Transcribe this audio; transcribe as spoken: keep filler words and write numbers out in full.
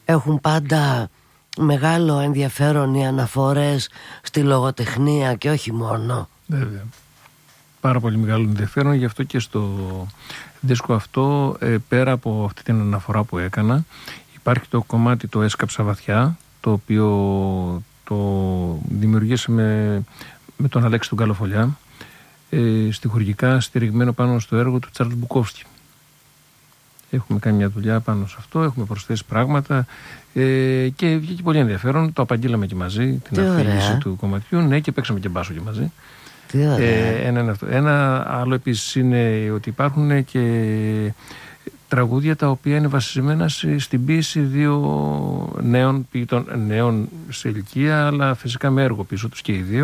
έχουν πάντα μεγάλο ενδιαφέρον οι αναφορές στη λογοτεχνία και όχι μόνο. Βέβαια. Πάρα πολύ μεγάλο ενδιαφέρον, γι' αυτό και στο δίσκο αυτό, ε, πέρα από αυτή την αναφορά που έκανα, υπάρχει το κομμάτι το «Έσκαψα βαθιά», το οποίο το δημιουργήσαμε με τον Αλέξη τον Καλοφολιά, ε, στιχουργικά στηριγμένο πάνω στο έργο του Τσάρλς Μπουκόφσκι. Έχουμε κάνει μια δουλειά πάνω σε αυτό, έχουμε προσθέσει πράγματα ε, και βγήκε πολύ ενδιαφέρον. Το απαγγείλαμε και μαζί, την αφήγηση του κομματιού, ναι, και παίξαμε και μπάσο και μαζί. Ε, ένα, είναι αυτό. Ένα άλλο επίσης είναι ότι υπάρχουν και τραγούδια τα οποία είναι βασισμένα στην ποίηση δύο νέων ποιητών, νέων σε ηλικία, αλλά φυσικά με έργο πίσω τους και οι δύο.